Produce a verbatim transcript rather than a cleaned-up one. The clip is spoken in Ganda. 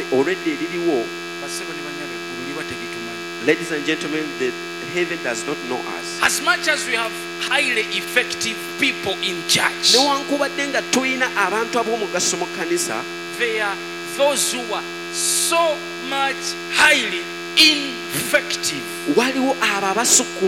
already liriwo. Basebo ne banyabe eggulu liba teritumanyi. Ladies and gentlemen, the heaven does not know us. As much as we have highly effective people in church, Newankubadde nga tulina abantu ab'omugaso mu kkanisa, there are those who are so much highly ineffective. waliwo abo abasukku